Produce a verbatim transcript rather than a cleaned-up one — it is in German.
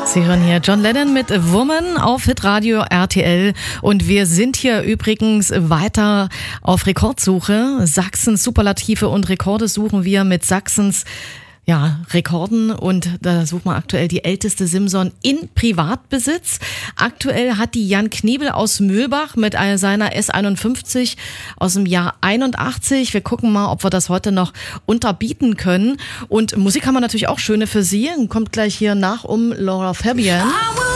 Sie hören hier John Lennon mit A Woman auf Hitradio R T L und wir sind hier übrigens weiter auf Rekordsuche. Sachsens Superlative und Rekorde suchen wir mit Sachsens ja, Rekorden und da sucht man aktuell die älteste Simson in Privatbesitz. Aktuell hat die Jan Knebel aus Mühlbach mit seiner S einundfünfzig aus dem Jahr einundachtzig. Wir gucken mal, ob wir das heute noch unterbieten können. Und Musik haben wir natürlich auch schöne für Sie. Kommt gleich hier nach um Laura Fabian.